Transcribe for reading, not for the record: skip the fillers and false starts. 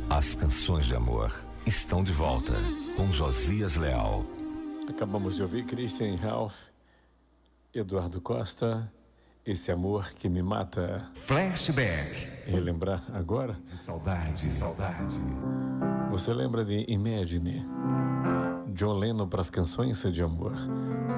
As canções de amor estão de volta com Josias Leal. Acabamos de ouvir Christian Ralph, Eduardo Costa, Esse Amor que Me Mata. Flashback. Relembrar agora? De saudade, saudade. Você lembra de Imagine? John Lennon para as canções de amor.